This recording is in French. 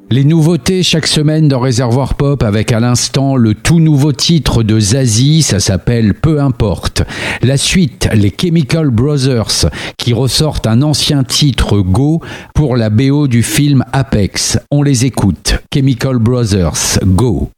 Les nouveautés chaque semaine dans Réservoir Pop avec à l'instant le tout nouveau titre de Zazie, ça s'appelle Peu importe. La suite, les Chemical Brothers qui ressortent un ancien titre Go pour la BO du film Apex. On les écoute. Chemical Brothers, Go.